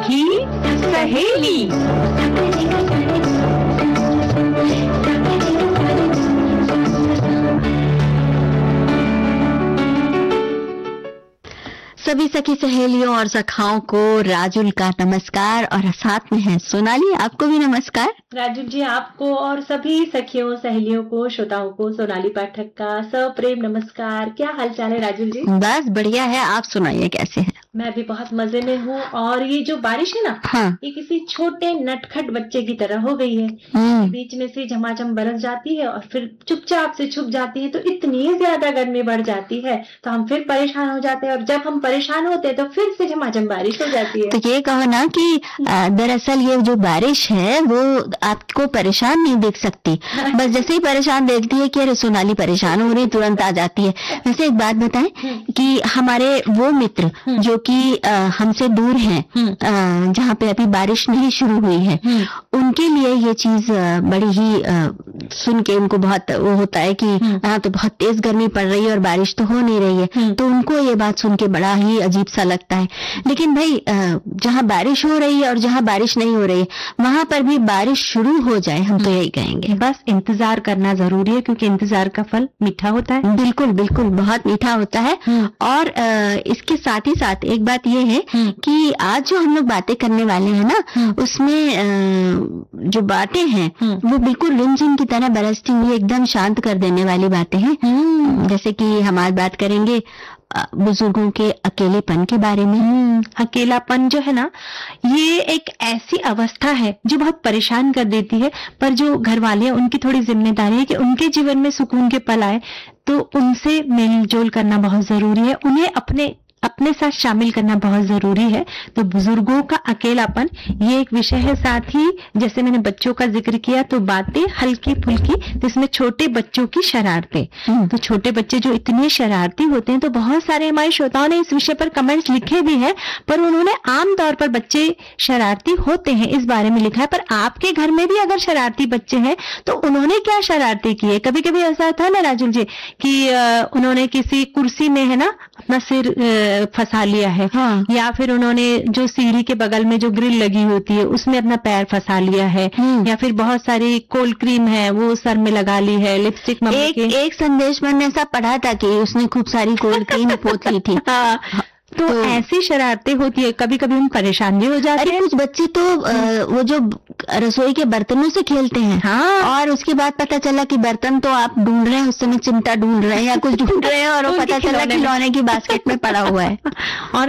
सखी सहेली। सभी सखी सहेलियों और सखाओं को राजुल का नमस्कार और साथ में है सोनाली, आपको भी नमस्कार। राजुल जी, आपको और सभी सखियों सहेलियों को श्रोताओं को सोनाली पाठक का सप्रेम नमस्कार। क्या हाल चाल है राजुल जी? बस बढ़िया है, आप सुनाइए कैसे हैं? मैं भी बहुत मजे में हूँ। और ये जो बारिश है ना, हाँ। ये किसी छोटे नटखट बच्चे की तरह हो गई है। बीच में से झमाझम बरस जाती है और फिर चुपचाप से छुप जाती है, तो इतनी ज्यादा गर्मी बढ़ जाती है तो हम फिर परेशान हो जाते हैं, और जब हम परेशान होते हैं तो फिर से झमाझम बारिश हो जाती है। तो ये कहो ना कि दरअसल ये जो बारिश है वो आपको परेशान नहीं देख सकती, बस जैसे ही परेशान देखती है कि अरे सोनाली परेशान हो रही, तुरंत आ जाती है। वैसे एक बात बताएं कि हमारे वो मित्र जो कि हमसे दूर हैं, जहाँ पे अभी बारिश नहीं शुरू हुई है, उनके लिए ये चीज बड़ी ही सुन के उनको बहुत वो होता है कि यहाँ तो बहुत तेज गर्मी पड़ रही है और बारिश तो हो नहीं रही है, तो उनको ये बात सुन के बड़ा ही अजीब सा लगता है। लेकिन भाई जहाँ बारिश हो रही है और जहाँ बारिश नहीं हो रही है, वहां पर भी बारिश शुरू हो जाए, हम तो यही कहेंगे। बस इंतजार करना जरूरी है, क्योंकि इंतजार का फल मीठा होता है। बिल्कुल बिल्कुल, बहुत मीठा होता है। और इसके साथ ही साथ एक बात ये है कि आज जो हम लोग बातें करने वाले हैं ना, उसमें जो बातें हैं वो बिल्कुल रिमझिम की तरह बरसती हुई एकदम शांत कर देने वाली बातें हैं। जैसे कि हम आज बात करेंगे बुजुर्गों के अकेलेपन के बारे में। अकेलापन जो है ना, ये एक ऐसी अवस्था है जो बहुत परेशान कर देती है, पर जो घर वाले हैं उनकी थोड़ी जिम्मेदारी है कि उनके जीवन में सुकून के पल आए, तो उनसे मेलजोल करना बहुत जरूरी है, उन्हें अपने साथ शामिल करना बहुत जरूरी है। तो बुजुर्गों का अकेलापन ये एक विषय है। साथ ही जैसे मैंने बच्चों का जिक्र किया, तो बातें हल्की फुल्की, जिसमें छोटे बच्चों की शरारतें। तो छोटे बच्चे जो इतने शरारती होते हैं, तो बहुत सारे हमारे श्रोताओं ने इस विषय पर कमेंट्स लिखे भी हैं, पर उन्होंने आमतौर पर बच्चे शरारती होते हैं इस बारे में लिखा है। पर आपके घर में भी अगर शरारती बच्चे हैं तो उन्होंने क्या शरारती की है? कभी कभी ऐसा था ना राजुल जी कि उन्होंने किसी कुर्सी में है ना अपना सिर फंसा लिया है, या फिर उन्होंने जो सीढ़ी के बगल में जो ग्रिल लगी होती है उसमें अपना पैर फंसा लिया है, या फिर बहुत सारी कोल्ड क्रीम है वो सर में लगा ली है, लिपस्टिक मम्मी के। एक संदेश मैंने ऐसा पढ़ा था कि उसने खूब सारी कोल्ड क्रीम पोती थी। तो ऐसी शरारतें होती है, कभी कभी हम परेशान भी हो जाते हैं। कुछ बच्चे तो वो जो रसोई के बर्तनों से खेलते हैं, और उसके बाद पता चला कि बर्तन तो आप ढूंढ रहे हैं, उस समय चिमटा ढूंढ रहे हैं या कुछ ढूंढ रहे हैं, और वो पता चला कि खिलौने की बास्केट में पड़ा हुआ है। और